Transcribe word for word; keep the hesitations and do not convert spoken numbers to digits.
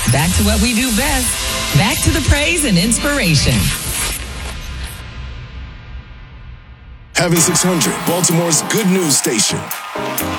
Back to what we do best. Back to the praise and inspiration. Heaven six hundred, Baltimore's good news station.